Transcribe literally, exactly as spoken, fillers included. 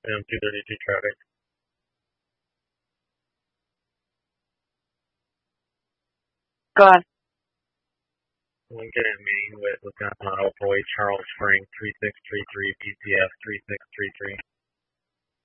M two thirty-two traffic. Go on. Lincoln and Maine with Wisconsin Auto Boy, Charles Frank, three six three three, B C F three six three three.